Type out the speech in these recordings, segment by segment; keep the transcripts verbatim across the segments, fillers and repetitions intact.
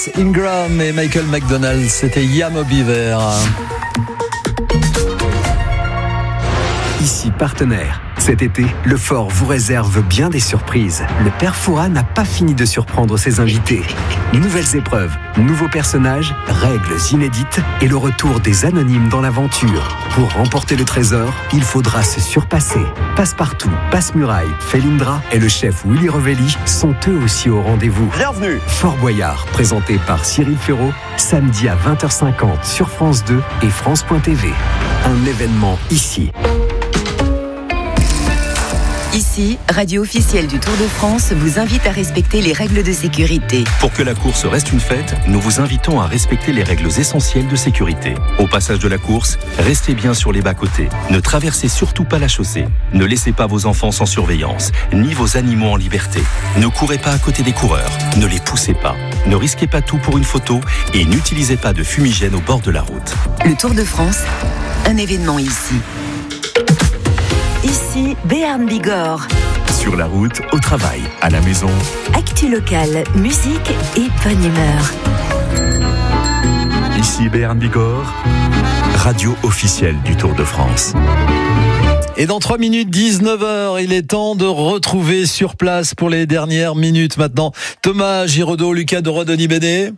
Alice Ingram et Michael McDonald, c'était Yam Obiver. Ici partenaire. Cet été, le Fort vous réserve bien des surprises. Le Père Fouras n'a pas fini de surprendre ses invités. Nouvelles épreuves, nouveaux personnages, règles inédites et le retour des anonymes dans l'aventure. Pour remporter le trésor, il faudra se surpasser. Passepartout, Passe-Muraille, Felindra et le chef Willy Revelli sont eux aussi au rendez-vous. Bienvenue. Fort Boyard, présenté par Cyril Ferraud, samedi à vingt heures cinquante sur France deux et France point T V. Un événement ici. Ici, radio officielle du Tour de France vous invite à respecter les règles de sécurité. Pour que la course reste une fête, nous vous invitons à respecter les règles essentielles de sécurité. Au passage de la course, restez bien sur les bas-côtés. Ne traversez surtout pas la chaussée. Ne laissez pas vos enfants sans surveillance, ni vos animaux en liberté. Ne courez pas à côté des coureurs. Ne les poussez pas. Ne risquez pas tout pour une photo et n'utilisez pas de fumigène au bord de la route. Le Tour de France, un événement ici. Ici, Béarn Bigorre. Sur la route, au travail, à la maison. Actu locale, musique et bonne humeur. Ici Béarn Bigorre, radio officielle du Tour de France. Et dans trois minutes, dix-neuf heures, il est temps de retrouver sur place pour les dernières minutes maintenant Thomas Giraudot, Lucas de Rodony-Béné.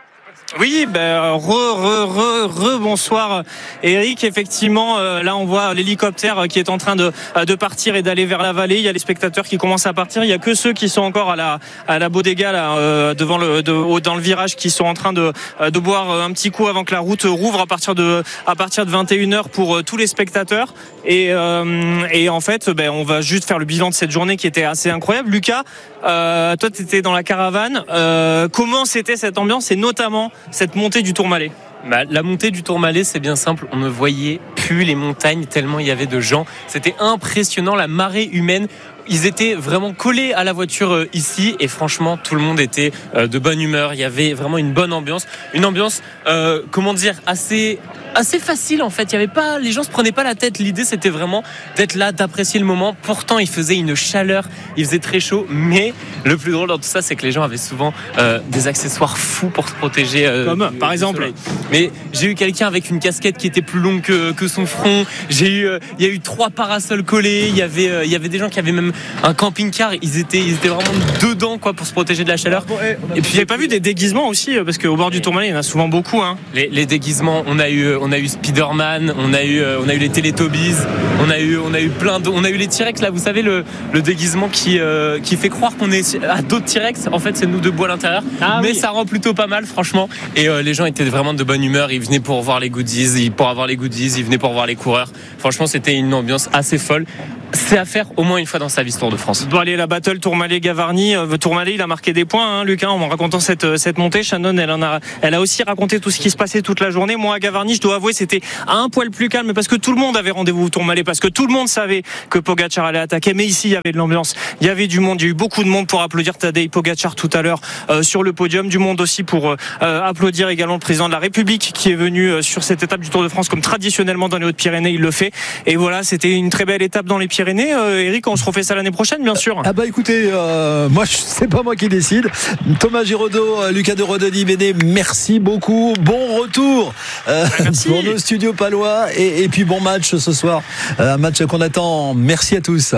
Oui, ben, re, re, re, re, bonsoir Eric. Effectivement, euh, là on voit l'hélicoptère qui est en train de, de partir et d'aller vers la vallée. Il y a les spectateurs qui commencent à partir. Il y a que ceux qui sont encore à la, à la bodega là, euh, devant le, de, dans le virage, qui sont en train de, de boire un petit coup avant que la route rouvre à partir de, à partir de vingt et une heures pour tous les spectateurs. Et, euh, et en fait, ben, on va juste faire le bilan de cette journée qui était assez incroyable. Lucas, euh, toi tu étais dans la caravane. Euh, comment c'était cette ambiance et notamment cette montée du Tourmalet? Bah, la montée du Tourmalet, c'est bien simple. On ne voyait plus les montagnes tellement il y avait de gens. C'était impressionnant, la marée humaine. Ils étaient vraiment collés à la voiture ici et franchement, tout le monde était de bonne humeur. Il y avait vraiment une bonne ambiance. Une ambiance, euh, comment dire, assez... assez facile en fait. Il y avait pas, les gens se prenaient pas la tête. L'idée c'était vraiment d'être là, d'apprécier le moment. Pourtant il faisait une chaleur, il faisait très chaud. Mais le plus drôle dans tout ça, c'est que les gens avaient souvent euh, des accessoires fous pour se protéger. Euh, Comme du, par du exemple. soleil. Mais j'ai eu quelqu'un avec une casquette qui était plus longue que, que son front. J'ai eu, euh, il y a eu trois parasols collés. Il y avait, euh, il y avait des gens qui avaient même un camping-car. Ils étaient, ils étaient vraiment dedans quoi pour se protéger de la chaleur. Et puis vous avez pas vu des déguisements aussi, parce qu'au bord du Tourmalet il y en a souvent beaucoup. Hein. Les, les déguisements, on a eu. On a eu Spider-Man, on a eu, on a eu les Teletubbies, on a eu, on a eu plein de, on a eu les T-Rex là, vous savez le, le déguisement qui, euh, qui fait croire qu'on est à d'autres T-Rex. En fait, c'est nous debout à l'intérieur, ah, mais oui. Ça rend plutôt pas mal, franchement. Et euh, les gens étaient vraiment de bonne humeur. Ils venaient pour voir les goodies, ils, pour avoir les goodies, ils venaient pour voir les coureurs. Franchement, c'était une ambiance assez folle. C'est à faire au moins une fois dans sa vie, ce Tour de France. Bon, allez, la battle Tourmalet-Gavarnie. Euh, Tourmalet, il a marqué des points, hein, Lucas, en racontant cette, cette montée. Shannon, elle, en a, elle a aussi raconté tout ce qui se passait toute la journée. Moi, à Gavarnie, je dois avouer, c'était un poil plus calme parce que tout le monde avait rendez-vous au Tourmalet, parce que tout le monde savait que Pogacar allait attaquer. Mais ici, il y avait de l'ambiance, il y avait du monde. Il y a eu beaucoup de monde pour applaudir Tadej Pogacar tout à l'heure euh, sur le podium. Du monde aussi pour euh, applaudir également le président de la République qui est venu euh, sur cette étape du Tour de France, comme traditionnellement dans les Hautes-Pyrénées, il le fait. Et voilà, c'était une très belle étape dans les Pyrénées. Euh, Eric, on se refait ça l'année prochaine, bien sûr. Ah bah écoutez, euh, moi c'est pas moi qui décide. Thomas Giraudot, euh, Lucas de Rodony-Béné, merci beaucoup. Bon retour euh, pour nos studios palois et, et puis bon match ce soir, euh, un match qu'on attend. Merci à tous.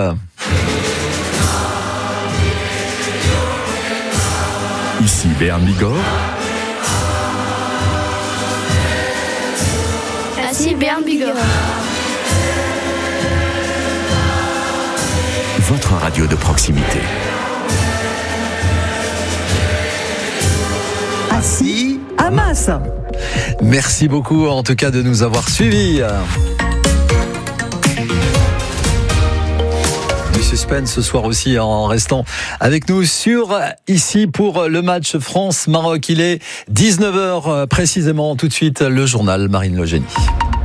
Ici Béarn Bigorre. Ici Béarn Bigorre. Votre radio de proximité. Assis à Masse. Merci beaucoup en tout cas de nous avoir suivis. Du suspense ce soir aussi en restant avec nous sur ici pour le match France-Maroc. Il est dix-neuf heures précisément. Tout de suite le journal Marine Logénie.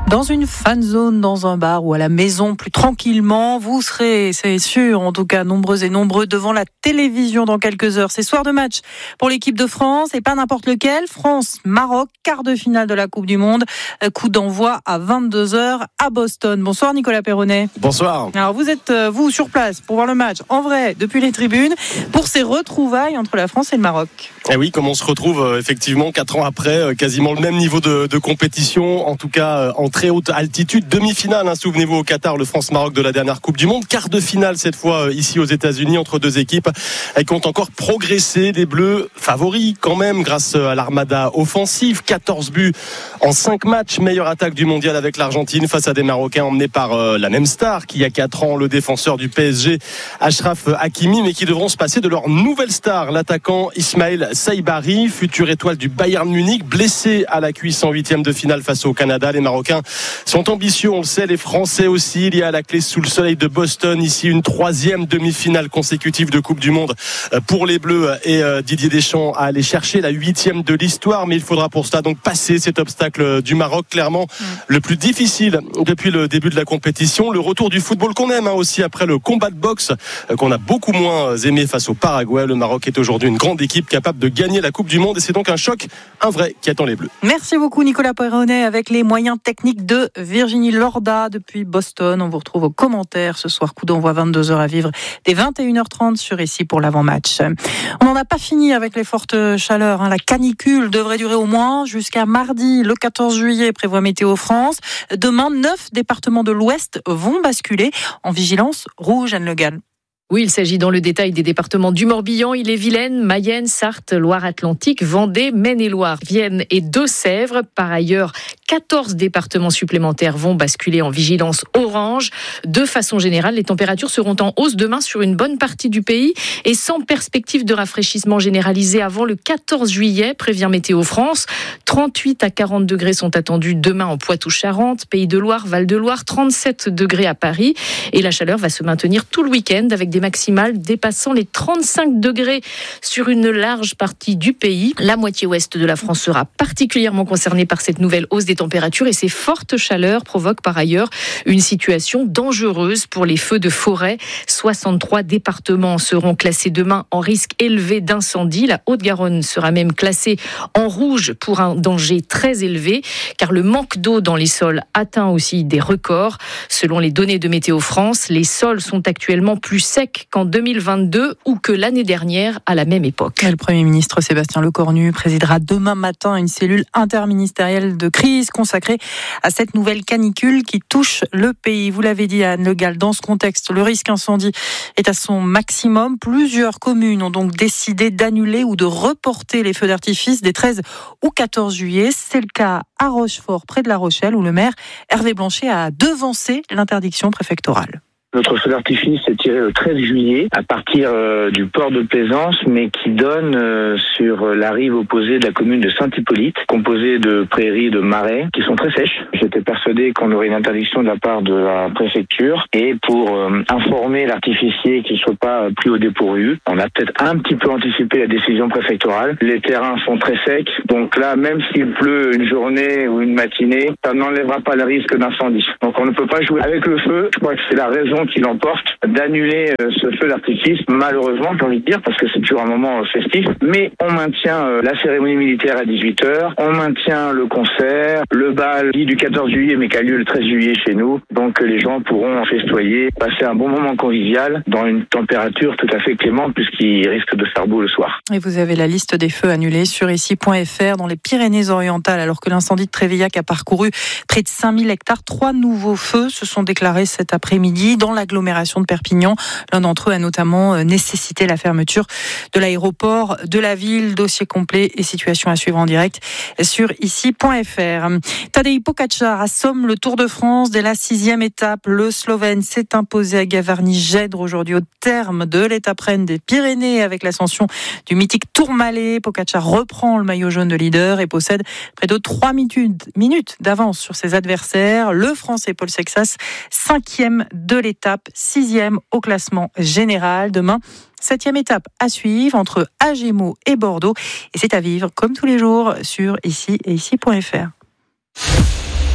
Dans une fan zone, dans un bar ou à la maison, plus tranquillement, vous serez, c'est sûr, en tout cas nombreux et nombreux, devant la télévision dans quelques heures. C'est soir de match pour l'équipe de France et pas n'importe lequel. France-Maroc, quart de finale de la Coupe du Monde. Coup d'envoi à vingt-deux heures à Boston. Bonsoir Nicolas Perronnet. Bonsoir. Alors vous êtes, vous, sur place pour voir le match, en vrai, depuis les tribunes, pour ces retrouvailles entre la France et le Maroc. Et oui, comme on se retrouve effectivement quatre ans après, quasiment le même niveau de, de compétition, en tout cas en très haute altitude, demi-finale, hein, souvenez-vous, au Qatar, le France-Maroc de la dernière Coupe du Monde, quart de finale cette fois ici aux États-Unis entre deux équipes qui ont encore progressé, les Bleus favoris quand même grâce à l'armada offensive, quatorze buts en cinq matchs, meilleure attaque du mondial avec l'Argentine face à des Marocains emmenés par euh, la même star qui il y a quatre ans, le défenseur du P S G Achraf Hakimi, mais qui devront se passer de leur nouvelle star, l'attaquant Ismaël Saibari, future étoile du Bayern Munich, blessé à la cuisse en huitième de finale face au Canada. Les Marocains sont ambitieux, on le sait, les Français aussi. Il y a à la clé sous le soleil de Boston ici une troisième demi-finale consécutive de Coupe du Monde pour les Bleus et Didier Deschamps à aller chercher la huitième de l'histoire, mais il faudra pour cela donc passer cet obstacle du Maroc, clairement mmh. le plus difficile depuis le début de la compétition. Le retour du football qu'on aime hein, aussi après le combat de boxe qu'on a beaucoup moins aimé face au Paraguay. Le Maroc est aujourd'hui une grande équipe capable de gagner la Coupe du Monde et c'est donc un choc, un vrai, qui attend les Bleus. Merci beaucoup Nicolas Perronnet avec les moyens techniques de Virginie Lorda depuis Boston. On vous retrouve aux commentaires ce soir, coup d'envoi vingt-deux heures à vivre dès vingt et une heures trente sur ici pour l'avant-match. On n'en a pas fini avec les fortes chaleurs. Hein. La canicule devrait durer au moins jusqu'à mardi, le quatorze juillet, prévoit Météo France. Demain, neuf départements de l'Ouest vont basculer en vigilance rouge, Anne Le Gall. Oui, il s'agit dans le détail des départements du Morbihan, Ille-et-Vilaine, Mayenne, Sarthe, Loire-Atlantique, Vendée, Maine-et-Loire, Vienne et Deux-Sèvres. Par ailleurs, quatorze départements supplémentaires vont basculer en vigilance orange. De façon générale, les températures seront en hausse demain sur une bonne partie du pays et sans perspective de rafraîchissement généralisé avant le quatorze juillet, prévient Météo France. trente-huit à quarante degrés sont attendus demain en Poitou-Charentes, Pays de Loire, Val-de-Loire, trente-sept degrés à Paris. Et la chaleur va se maintenir tout le week-end avec des maximales dépassant les trente-cinq degrés sur une large partie du pays. La moitié ouest de la France sera particulièrement concernée par cette nouvelle hausse des températures et ces fortes chaleurs provoquent par ailleurs une situation dangereuse pour les feux de forêt. soixante-trois départements seront classés demain en risque élevé d'incendie. La Haute-Garonne sera même classée en rouge pour un danger très élevé car le manque d'eau dans les sols atteint aussi des records. Selon les données de Météo France, les sols sont actuellement plus secs qu'en deux mille vingt-deux ou que l'année dernière à la même époque. Le Premier ministre Sébastien Lecornu présidera demain matin une cellule interministérielle de crise consacrée à cette nouvelle canicule qui touche le pays. Vous l'avez dit Anne Le Gall, dans ce contexte, le risque incendie est à son maximum. Plusieurs communes ont donc décidé d'annuler ou de reporter les feux d'artifice des treize au quatorze juillet. C'est le cas à Rochefort, près de La Rochelle, où le maire Hervé Blanchet a devancé l'interdiction préfectorale. Notre feu d'artifice est tiré le treize juillet à partir euh, du port de Plaisance, mais qui donne euh, sur la rive opposée de la commune de Saint-Hippolyte, composée de prairies, de marais, qui sont très sèches. J'étais persuadé qu'on aurait une interdiction de la part de la préfecture. Et pour euh, informer l'artificier qu'il ne soit pas pris au dépourvu, on a peut-être un petit peu anticipé la décision préfectorale. Les terrains sont très secs, donc là, même s'il pleut une journée ou une matinée, ça n'enlèvera pas le risque d'incendie. Donc on ne peut pas jouer avec le feu. Je crois que c'est la raison qui l'emporte d'annuler ce feu d'artifice, malheureusement, j'ai envie de dire, parce que c'est toujours un moment festif, mais on maintient la cérémonie militaire à dix-huit heures, on maintient le concert, le bal du quatorze juillet, mais qui a lieu le treize juillet chez nous, donc les gens pourront festoyer, passer un bon moment convivial dans une température tout à fait clémente, puisqu'il risque de faire beau le soir. Et vous avez la liste des feux annulés sur ici point f r dans les Pyrénées-Orientales, alors que l'incendie de Trévillac a parcouru près de cinq mille hectares. Trois nouveaux feux se sont déclarés cet après-midi dans l'agglomération de Perpignan. L'un d'entre eux a notamment nécessité la fermeture de l'aéroport de la ville. Dossier complet et situation à suivre en direct sur ici point f r. Tadej Pogačar assomme le Tour de France dès la sixième étape. Le Slovène s'est imposé à Gavarnie-Gèdre aujourd'hui au terme de l'étape reine des Pyrénées avec l'ascension du mythique Tourmalet. Pogačar reprend le maillot jaune de leader et possède près de trois minutes d'avance sur ses adversaires. Le Français Paul Sexas, cinquième de l'étape, sixième au classement général. Demain, septième étape à suivre entre Agemo et Bordeaux. Et c'est à vivre comme tous les jours sur ici et ici point f r.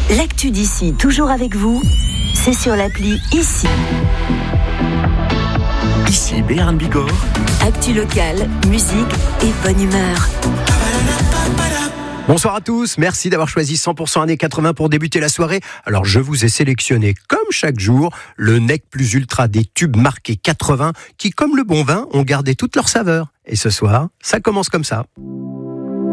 L'actu d'ici, toujours avec vous, c'est sur l'appli Ici. Ici Béarn Bigorre. Actu locale, musique et bonne humeur. Bonsoir à tous, merci d'avoir choisi cent pour cent années quatre-vingts pour débuter la soirée. Alors je vous ai sélectionné, comme chaque jour, le Nec Plus Ultra des tubes marqués quatre-vingts qui, comme le bon vin, ont gardé toute leur saveur. Et ce soir, ça commence comme ça.